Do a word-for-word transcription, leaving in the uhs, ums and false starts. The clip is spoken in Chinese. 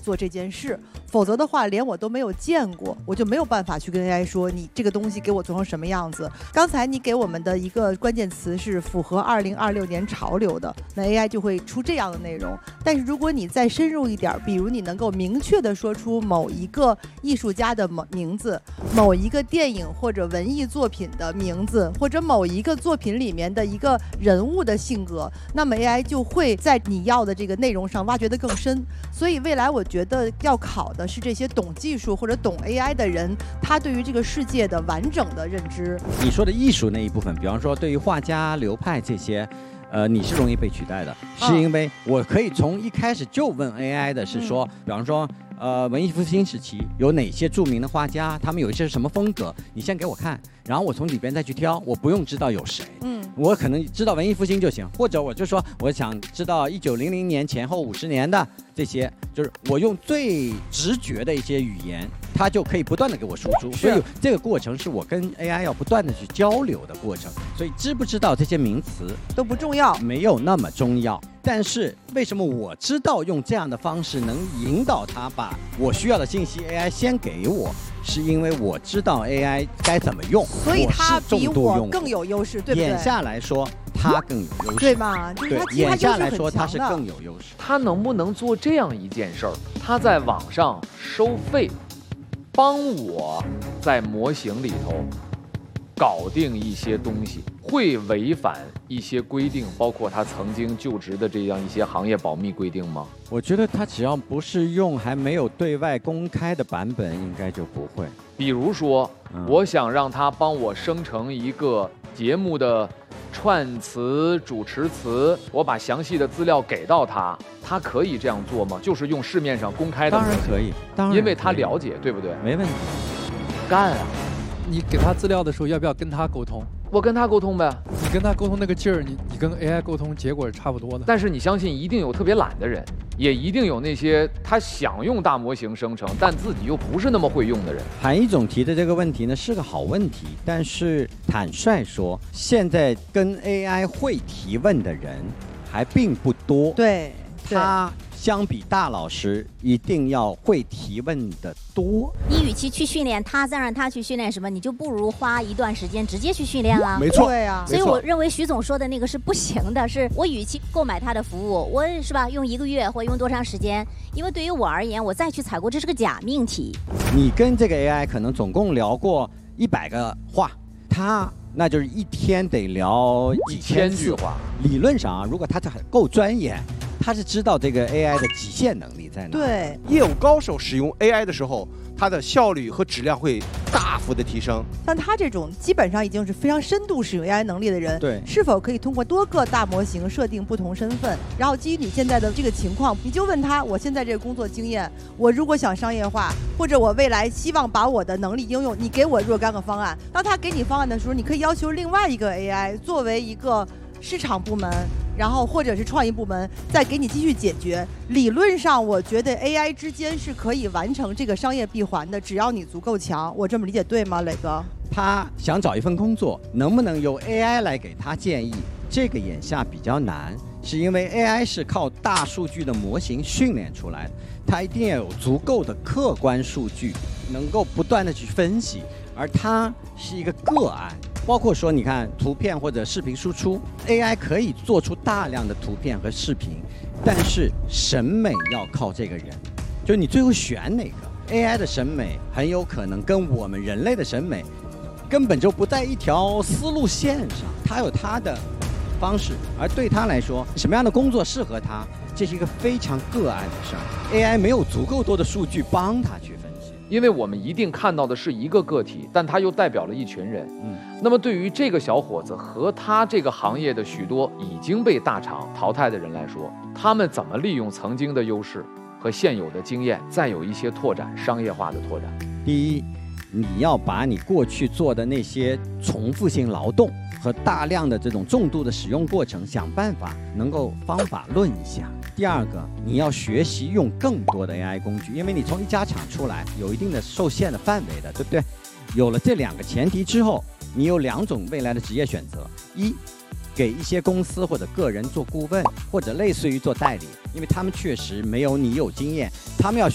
做这件事，否则的话连我都没有见过，我就没有办法去跟 A I 说你这个东西给我做成什么样子。刚才你给我们的一个关键词是符合二零二六年潮流的，那 A I 就会出这样的内容。但是如果你再深入一点，比如你能够明确的说出某一个艺术家的名字，某一个电影或者文艺作品的名字，或者某一个作品里面的一个人物的性格，那么 A I 就会在你要的这个内容上挖掘得更深。所以未来我觉得要考的是这些懂技术或者懂 A I 的人，他对于这个世界的完整的认知。 你说的艺术那一部分，比方说对于画家、流派这些，呃，你是容易被取代的，是因为我可以从一开始就问 A I 的是说，比方说。呃，文艺复兴时期有哪些著名的画家？他们有一些什么风格？你先给我看，然后我从里边再去挑，我不用知道有谁，嗯，我可能知道文艺复兴就行，或者我就说我想知道一九零零年前后五十年的这些，就是我用最直觉的一些语言，它就可以不断的给我输出，所以这个过程是我跟 A I 要不断的去交流的过程，所以知不知道这些名词都不重要， 没有那么重要。但是为什么我知道用这样的方式能引导他把我需要的信息 A I 先给我，是因为我知道 A I 该怎么用， 所以他比我更有优势，对不对？ 眼下来说，他更有优势， 对吗？就是他对，眼下来说他是更有优势。 他能不能做这样一件事儿？他在网上收费，帮我在模型里头搞定一些东西，会违反一些规定，包括他曾经就职的这样一些行业保密规定吗？ 我觉得他只要不是用还没有对外公开的版本，应该就不会。 比如说，嗯、我想让他帮我生成一个节目的串词、主持词，我把详细的资料给到他，他可以这样做吗？就是用市面上公开的。 当然可以，当然， 因为他了解，对不对？ 没问题， 干啊！ 你给他资料的时候，要不要跟他沟通？ 我跟他沟通呗。 你跟他沟通那个劲儿，你你跟 A I 沟通结果是差不多的。 但是你相信，一定有特别懒的人，也一定有那些他想用大模型生成，但自己又不是那么会用的人。 韩一总提的这个问题呢，是个好问题，但是坦率说，现在跟 A I 会提问的人还并不多。 对， 他相比大老师一定要会提问的多。 你与其去训练他，再让他去训练什么，你就不如花一段时间直接去训练了。 没错， 对呀。 所以我认为徐总说的那个是不行的，是我与其购买他的服务，我是吧用一个月或用多长时间？因为对于我而言，我再去采购这是个假命题。 你跟这个 A I 可能总共聊过一百个话，他那就是一天得聊几千句话。理论上啊，如果他这够专业。他是知道这个 A I 的极限能力在哪。 对， 业务高手使用 A I 的时候，它的效率和质量会大幅的提升。 但他这种基本上已经是非常深度使用 A I 能力的人， 对， 是否可以通过多个大模型设定不同身份，然后基于你现在的这个情况，你就问他：我现在这个工作经验，我如果想商业化，或者我未来希望把我的能力应用，你给我若干个方案。当他给你方案的时候，你可以要求另外一个 A I 作为一个市场部门。然后或者是创意部门再给你继续解决。理论上，我觉得 A I 之间是可以完成这个商业闭环的，只要你足够强。我这么理解对吗，磊哥？ 他想找一份工作，能不能由 A I 来给他建议？这个眼下比较难，是因为 A I 是靠大数据的模型训练出来的，它一定要有足够的客观数据，能够不断的去分析，而它是一个个案。包括说，你看图片或者视频输出 ，A I 可以做出大量的图片和视频，但是审美要靠这个人，就是你最后选哪个 A I 的审美很有可能跟我们人类的审美根本就不在一条思路线上，它有它的方式，而对他来说，什么样的工作适合他，这是一个非常个案的事儿。A I 没有足够多的数据帮他去分析。 因为我们一定看到的是一个个体，但他又代表了一群人。嗯，那么对于这个小伙子和他这个行业的许多已经被大厂淘汰的人来说，他们怎么利用曾经的优势和现有的经验，再有一些拓展、商业化的拓展？ 第一，你要把你过去做的那些重复性劳动和大量的这种重度的使用过程，想办法能够方法论一下。第二个，你要学习用更多的 A I 工具，因为你从一家厂出来，有一定的受限的范围的，对不对？有了这两个前提之后，你有两种未来的职业选择：一，给一些公司或者个人做顾问，或者类似于做代理，因为他们确实没有你有经验，他们要